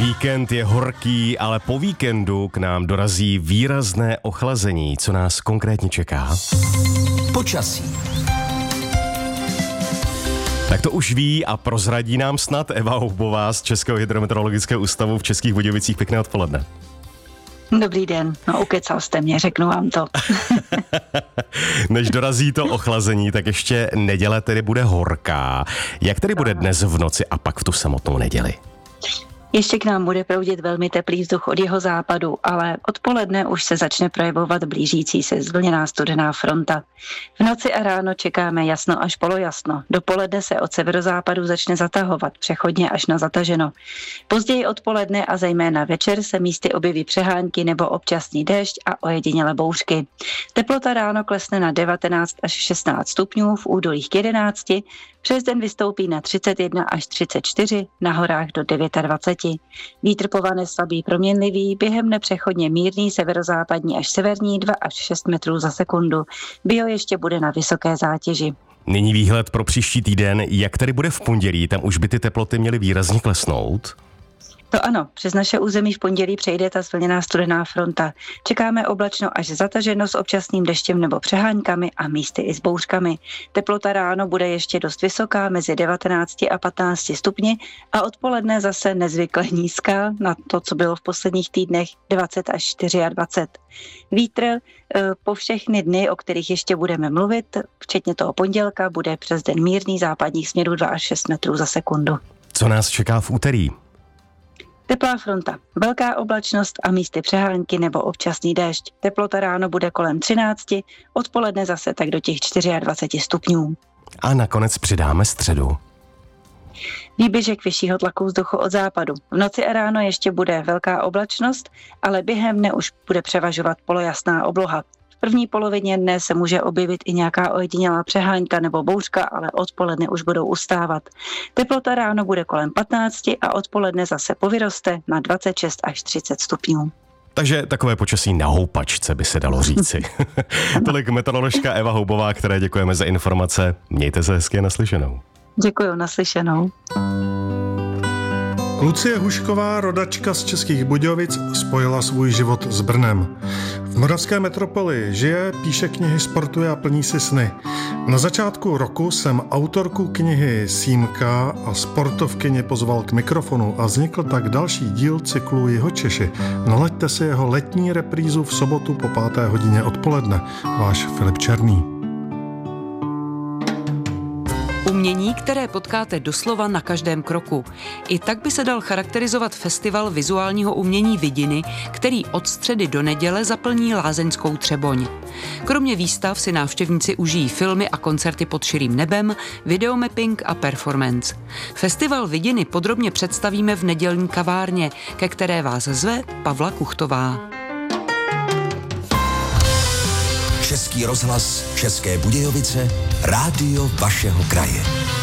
Víkend je horký, ale po víkendu k nám dorazí výrazné ochlazení. Co nás konkrétně čeká? Počasí. Tak to už ví a prozradí nám snad Eva Houbová z Českého hydrometeorologického ústavu v Českých Budějovicích. Pěkné odpoledne. Dobrý den, ukecal jste mě, řeknu vám to. Než dorazí to ochlazení, tak ještě neděle tedy bude horká. Jak tedy bude dnes v noci a pak v tu samotnou neděli? Ještě k nám bude proudit velmi teplý vzduch od jeho západu, ale odpoledne už se začne projevovat blížící se zvlněná studená fronta. V noci a ráno čekáme jasno až polojasno. Dopoledne se od severozápadu začne zatahovat, přechodně až na zataženo. Později odpoledne a zejména večer se místy objeví přehánky nebo občasný déšť a ojedinělé bouřky. Teplota ráno klesne na 19 až 16 stupňů, v údolích k 11, přes den vystoupí na 31 až 34, na horách do 29. Vítr povane slabý proměnlivý, během nepřechodně mírný severozápadní až severní 2 až 6 metrů za sekundu. Bio ještě bude na vysoké zátěži. Nyní výhled pro příští týden. Jak tedy bude v pondělí? Tam už by ty teploty měly výrazně klesnout? To ano, přes naše území v pondělí přejde ta zvlněná studená fronta. Čekáme oblačno až zataženo s občasným deštěm nebo přeháňkami a místy i s bouřkami. Teplota ráno bude ještě dost vysoká, mezi 19 a 15 stupni a odpoledne zase nezvykle nízká, na to, co bylo v posledních týdnech 20 až 24. Vítr po všechny dny, o kterých ještě budeme mluvit, včetně toho pondělka, bude přes den mírný, západních směrů 2 až 6 metrů za sekundu. Co nás čeká v úterý? Teplá fronta, velká oblačnost a místy přehánky nebo občasný déšť. Teplota ráno bude kolem 13, odpoledne zase tak do těch 24 stupňů. A nakonec přidáme středu. Výběžek vyššího tlaku vzduchu od západu. V noci a ráno ještě bude velká oblačnost, ale během dne už bude převažovat polojasná obloha. V první polovině dne se může objevit i nějaká ojedinělá přehánka nebo bouřka, ale odpoledne už budou ustávat. Teplota ráno bude kolem 15 a odpoledne zase povyroste na 26 až 30 stupňů. Takže takové počasí na houpačce by se dalo říci. Tolik meteoroložka Eva Houbová, které děkujeme za informace. Mějte se hezky, naslyšenou. Děkuju, naslyšenou. Lucie Hušková, rodačka z Českých Budějovic, spojila svůj život s Brnem. V moravské metropoli žije, píše knihy, sportuje a plní si sny. Na začátku roku jsem autorku knihy Símka a sportovkyně pozval k mikrofonu a vznikl tak další díl cyklu Jihočeši. Nalaďte si jeho letní reprízu v sobotu po 5. hodině odpoledne. Váš Filip Černý. Umění, které potkáte doslova na každém kroku. I tak by se dal charakterizovat festival vizuálního umění Vidiny, který od středy do neděle zaplní lázeňskou Třeboň. Kromě výstav si návštěvníci užijí filmy a koncerty pod širým nebem, videomapping a performance. Festival Vidiny podrobně představíme v nedělní kavárně, ke které vás zve Pavla Kuchtová. Český rozhlas, České Budějovice, rádio vašeho kraje.